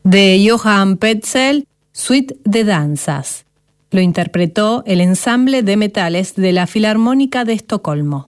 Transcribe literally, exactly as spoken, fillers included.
de Johan Petzel, Suite de danzas. Lo interpretó el ensamble de metales de la Filarmónica de Estocolmo.